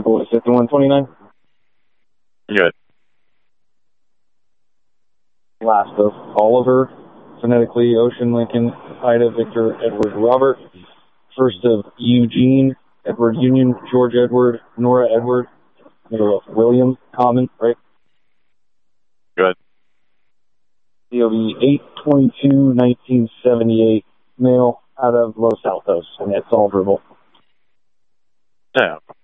vehicle is 5129. Good. Last of Oliver, phonetically Ocean, Lincoln, Ida, Victor, Edward, Robert. First of Eugene, Edward, Union, George, Edward, Nora, Edward. Middle of William, Common, right? Good. DOV 8/22/1978, male, out of Los Altos, and it's all verbal. Yeah.